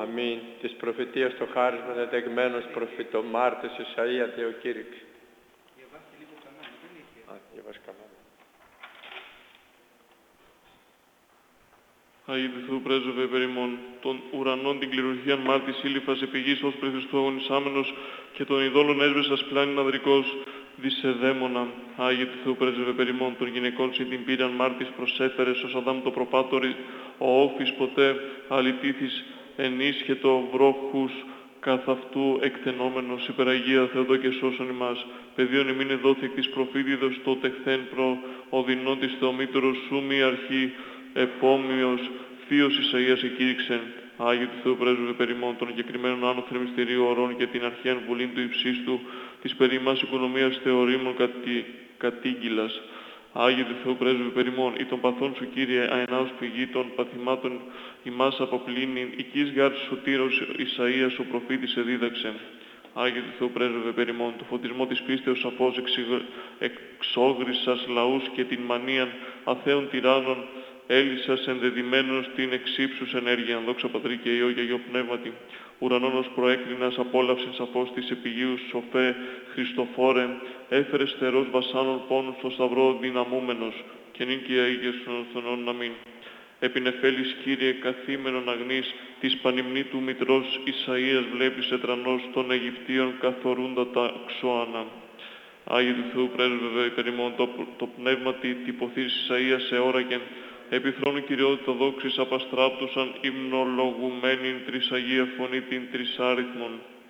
Αμήν. Της προφητείας το χάρισμα εντεγμένος προφητομάρτης Ισαΐα Θεοκήρυξη. Διαβάστε λίγο κανένα, δεν είχε. Διαβάσει κανένα. Αγίου του Θεού πρέσβευε περιμών, των ουρανών την κληρουργίαν μάρτης ήλυφας επηγής ως πρε Χριστού αγωνισάμενος και των ειδόλων έσβεσας πλάνην αδρικός δισεδαίμονα. Άγιε του Θεού πρέσβευε περιμών, των γυναικών συν την πήραν μάρτης προσέφερες ως Αδάμ το προπάτορι, ο όφης ποτέ αλητήθης ενίσχετο βρόχους καθ' αυτού εκτενόμενος, υπεραγία Θεοδό και σώσον ημάς. Παιδίον ημίν εδόθη εκ της προφήτηδος το τεχθέν προ οδυνών της Θεομήτωρος σου μη αρχή επόμοιος θείος Ισαΐας εκήρυξεν. Άγιε του Θεού πρέσβευε περιμών, των εγκεκριμένων άνωθεν μυστηρίου ορών και την αρχαίαν βουλήν του υψίστου της περί ημάς οικονομίας θεωρήμων κατήγγυλας. Άγιε του Θεού πρέσβευε περιμών, ή των παθών σου Κύριε αενάως πηγή των παθημάτων ημάς αποπλήνην, οικείς γάρ σωτήρος Ισαΐας ο προφήτης εδίδαξεν. Άγιε του Θεού πρέσβευε περιμών, το φωτισμό της πίστεως σαφώς εξόγρισας λαούς και την μανίαν αθέων τυράννων έλυσας ενδεδημένος την εξύψους ενέργειαν. Δόξα Πατρί και Υιό και Αγίο Πνεύματι, ουρανών ως προέκρινας απόλαυσεν σαφώς της επιγείου σοφέ Χριστοφόρε, έφερες θερός βασάνων πόνους στο σταυρό δυναμούμενος, και νυν και αίγες των θονών αμήν. Επινεφέλης Κύριε καθήμενον αγνής, της πανυμνήτου μητρός Ισαΐας βλέπεις ετρανός των Αιγυπτίων καθορούντα τα ξώανα. Άγιε του Θεού πρέσβευε υπερημών, το πνεύμα τυπωθείς Ισαΐας εώρακεν, επί θρόνου κυριότητα δόξης απαστράπτουσαν υμνολογουμένην τρισαγία φωνή την τρισάριθμον.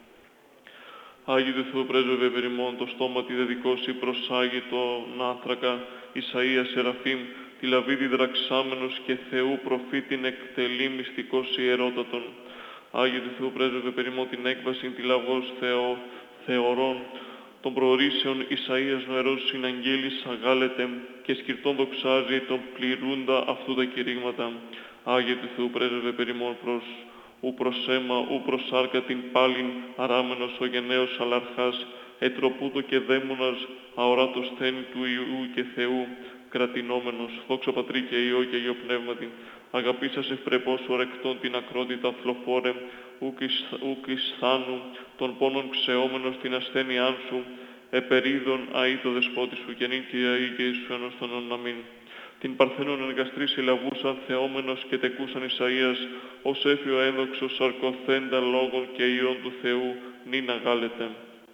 Άγιε του Θεού πρέσβευε περιμών, το στόμα τη δεδικώσει προσάγει τον άνθρακα Ισαΐας Σεραφείμ, τη λαβίδη δραξάμενος και Θεού προφήτην εκτελεί μυστικός ιερότατον. Άγιε του Θεού πρέσβευε περιμών, την έκβαση τη λαβός θεωρών, των προορίσεων Ισαΐας νοερός συναγγέλης αγάλετε και σκυρτών δοξάζει τον πληρούντα αυτού τα κηρύγματα. Άγιε του Θεού πρέσβευε περιμών ου προς αίμα, ου προς σάρκα την πάλιν αράμενος ο γενναίος αλαρχάς, ετροπούτο και δαίμονας αοράτος θένη του Ιού και Θεού κρατηνόμενος. Δόξα Πατρί και Υιό και Αγίο Πνεύματι, αγαπήσας ευπρεπώς ορεκτών την ακρότητα θλοφόρε, ουκ εις θάνου, των πόνων ξεόμενος την ασθένειά σου, επερίδων αεί το δεσπότη σου, και νυν και αεί και εις σου ενός των αμήν. Την παρθένων εργαστρής ελαβούσαν θεόμενος και τεκούσαν Ισαΐας, ως έφιο ένδοξος σαρκοθέντα λόγων και ιών του Θεού, νυν αγάλετε.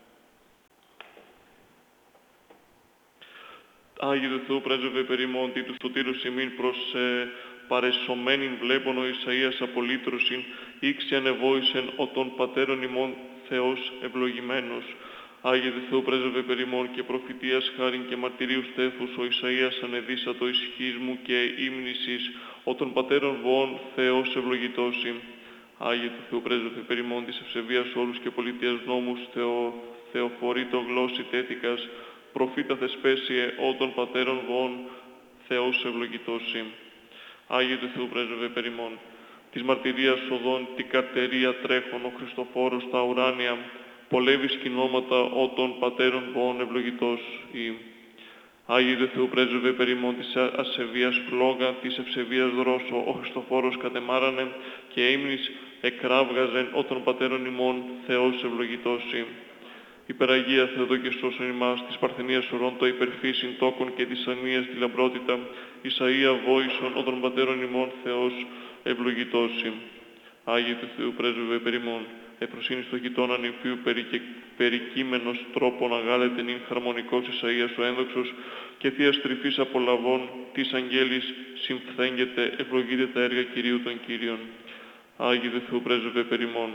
Άγιε του Θεού πρέσβευε περιμόντι του σωτήρους ημίν προς παρεσωμένην βλέπων ο Ισαΐας απολύτρωσιν, ήξι ανεβόησεν ο των πατέρων ημών Θεός ευλογημένος. Άγιε του Θεού πρέσβευε περιμών και προφητείας χάριν και μαρτυρίου στέφους ο Ισαΐας ανεδύσατο ισχύς μου και ύμνησης ο των πατέρων βοών Θεός ευλογητώσιν. Άγιε του Θεού πρέσβευε περιμών της ευσεβίας όρους και πολιτείας νόμους Θεοφορήτω γλώσσι τέθηκας προφήτα θεσπέσιε ο των πατέρων βοών Θεός ευλογητώσιν. Άγιε του Θεού πρέσβευε περιμών της μαρτυρίας οδών την καρτερία τρέχον ο Χριστοφόρος τα ουράνια πολεύει σκηνώματα ο των πατέρων βοών ευλογητός ή. Άγιε του Θεού πρέσβευε περιμών της ασεβίας φλόγα, της ευσεβίας δρόσο, ο Χριστοφόρος κατεμάρανε και ύμνης εκράβγαζεν ο των πατέρων ημών Θεός ευλογητός ή. Υπεραγία Θεοδό και σώσον ημάς, της παρθενίας ορών το υπερφύσιν τόκον και της ανίας τη λαμπρότητα, Ισαΐα βόησον ο των πατέρων ημών Θεός ευλογητός ή. Άγιε του Θεού πρέσβευε περιμών, επροσύνης στο γειτόναν υφίου περικείμενος τρόπον αγάλεται νυν χαρμονικός Ισαΐας ο ένδοξος και θείας τρυφής απολαβών της αγγέλης συμφθέγγεται ευλογείται τα έργα Κυρίου των Κύριων. Άγιε του Θεού πρέσβευε περιμών,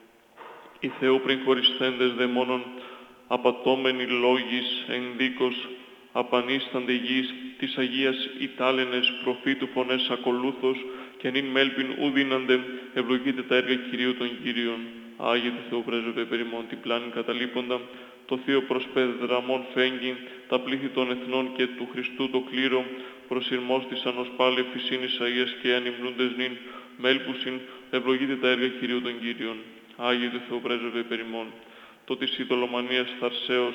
οι Θεού πριν χωρισθέντες δαιμόνων απατώμενοι λόγης ενδίκως απανίστανται γης της Αγίας Ιτάλενες προφήτου φωνές ακολούθως και νυν μέλπιν ου δύνανται ευλογείται τα έργα Κυρίου των Κύριων. Άγιε του Θεού πρέσβευε περιμών την πλάνη καταλείποντα, το θείο προσπεδραμών φέγγι, τα πλήθη των εθνών και του Χριστού το κλήρο, προσυρμόστησαν ως πάλι φυσίν Ισαΐας και ανυμνούντες νυν μέλπουσιν ευλογείται τα έργα Κυρίου των Κύριων. Άγιε του Θεού πρέσβευε περιμών, το της ειδωλομανίας θαρσέως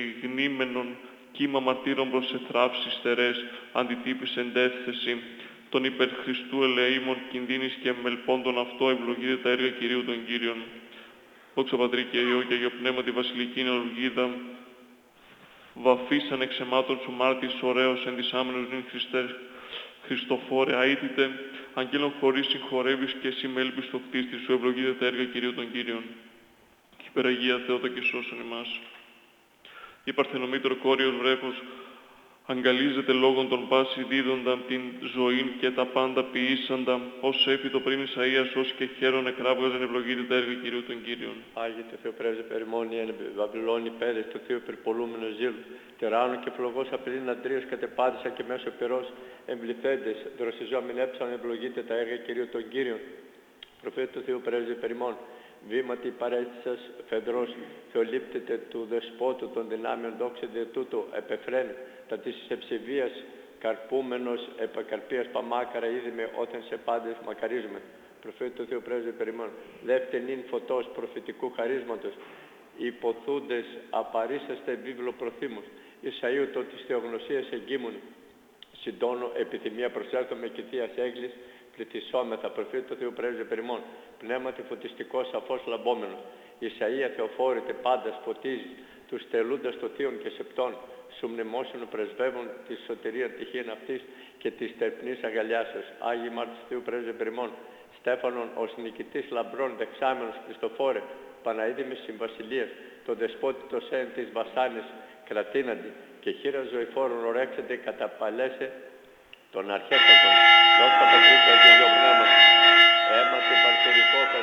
προσριγνήμενον κύμα μαρτύρων προς εθράψεις στερές, αντιτύπης εντέθεση, τον υπερ Χριστού ελεήμων κινδύνης και μελπόντων αυτό ευλογείτε τα έργα Κυρίου των Κύριων. Δόξα Πατρί και Υιό και Αγίο Πνεύμα τη βασιλική ευλογίδα, βαφήσαν εξαιμάτων σου μάρτης ωραίος ενδυσάμενος νυν Χριστοφόρε, αίτητε, αγγέλων χωρίς συγχωρεύεις και εσύ μέλπιστο κτίστη σου, ευλογείτε τα έργα Κυρίου των Κύριων. Και υπεραγία Θεότα και σώσον εμάς. Η Παρθενομήτρο Κόριος βρέφος, αγκαλίζεται λόγων των πάση δίδοντα την ζωή και τα πάντα ποιήσαντα, ως έφυτο πριν Ισαΐας, ως και χαίρον εκράβγαζαν ευλογείτε τα έργα Κυρίου των Κύριων. Άγιε το Θεό πρέσβε περιμόνι εν Βαβυλώνη πέδες του Θεού υπερπολούμενο ζήλου, τεράνο και φλογός απειλήν αντρίος κατεπάτησα και μέσω πυρός εμπληθέντες, δροσιζόμην έψαν ευλογείτε τα έργα Κυρίου των Κύριων. Προφέτη του Θεού πρέσβε περιμόν, βήματι παρέστησας φεδρός, θεολείπτεται του δεσπότου των δυνάμεων δόξεντε τούτο, επεφραίνει, τα της ευσεβίας καρπούμενος επακαρπίας παμάκαρα είδημε όταν σε πάντες μακαρίζουμε. Προφέτη του Θεού πρέσβε περιμόν, δεύτε νυν φωτός προφητικού χαρίσματος, υποθούντες απαρίσαστε βίβλο προθήμους, Ισαΐου το της θεογνωσίας εγκύμουν, συντώνω επιθυμία προσέλθομαι και θείας έγκλης, πληθυσόμεθα. Προφήτη του Θεού πρέσβε περιμόν, πνεύματι φωτιστικό σαφώς λαμπόμενος, Ισαΐα θεοφόρητε πάντας φωτίζει, τους τελούντας το θείον και σεπτών, σου μνημόσυνο πρεσβεύουν τη σωτηρία τυχήν αυτής και της τερπνής αγκαλιάσεως. Άγιοι μάρτης Θεού πρέσβε περιμόν, Στέφανον ως νικητής λαμπρών δεξάμενος Χριστοφόρε, Παναίδημης Συμβασιλείας, το δεσπότη το σέν της βασάνης κρατήναντι και χείρα ζωηφόρων ορέξεται κατά παλέσε των αρχέτατων. Δόξα Πατρί και Αγίο Πνεύμα, αίμα την παρτερικό θα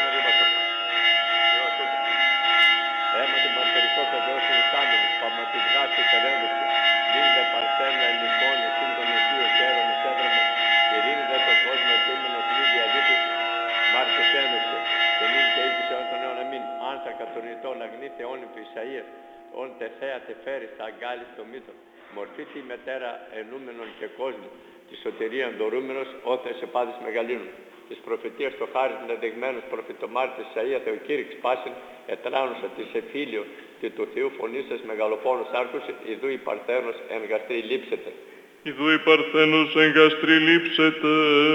αίμα την παρτερικό θα δώσει ουσάμενος, παματιδγάσει τερένδοξε, μην δε παρθένα ελληνικών, εσύν τον αιτίο καιρών εισέδραμε, ειρήνη δε το κόσμο επίμενος μη διαλύτης, μάρτης ένδοξε, και μην και οίκης αιών των αιών αμήν, άνθρακα των ρητών αγνή θεών επί Ισαΐας, όν τεθέα τεφέρει στα αγκάλι στο μύθο, μορφή τη μετέρα ενούμενων και κόσμου, τη σωτηρία δωρούμενος, όθε σε πάντες μεγαλύνουν. Της προφητείας το χάρις δεδειγμένος προφητομάρτης Ισαΐα Θεοκήρυξ πάσιν ετράνουσα της εφήλιο και του Θεού φωνής σας μεγαλοπόνος άρχους, ιδού η Παρθένος εν γαστρή λείψετε. Ιδού η Παρθένος εν γαστρή λείψετε.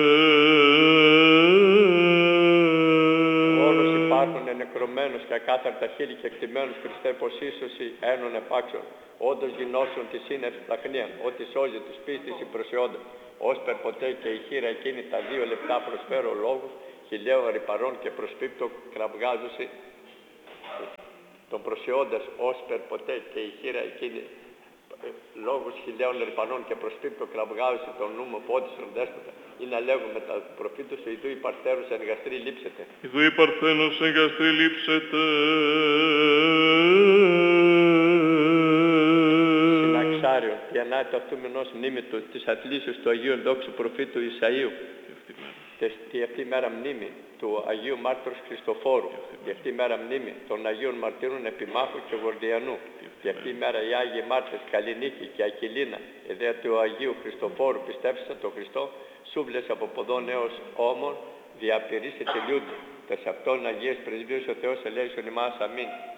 Όλος υπάρχουν ενεκρωμένος και ακάθαρτα χείλη και εκτιμένος Χριστέ πως ίσωση ένων επάξεων, όντως γινώσεων τη σύννευση ταχνίαν, ότι σώζει τους πίστης η προσιόντα. Ως περποτέ και η χείρα εκείνη τα 2 λεπτά προσφέρω λόγους, χιλιαίων ρηπαρών και προσπίπτω κραυγάζουσι τον προσιώντας ως περποτέ και η χείρα εκείνη λόγους χιλιαίων ρηπαρών και προσπίπτω κραυγάζουσι τον νούμο πόντης ροντέσποτα. Ή να λέγουμε τα προφήτου σου, ιδού η Παρθένος εν γαστρή λείψετε. Ιδού η Παρθένος εν γαστρή λείψετε. Συναξάριον, διανάτη αυτού μηνός μνήμη του, της αθλήσεως του Αγίου Ενδόξου Προφήτου Ισαΐου. Τη αυτή μέρα μνήμη του Αγίου Μάρτυρος Χριστοφόρου. Τη αυτή μέρα μνήμη των Αγίων Μαρτύρων Επιμάχου και Γορδιανού. Τη αυτή μέρα οι Άγιοι Μάρτυρες Καλλινίκη και Ακυλίνα, ιδέα του Αγίου Χριστοφόρου, πιστεύσαν τον Χριστό, σούβλες από ποδόν έως όμων, διαπηρήσει τελειούνται. Τες αυτών Αγίες Πρεσβείες ο Θεός ελέησον ημάς. Αμήν.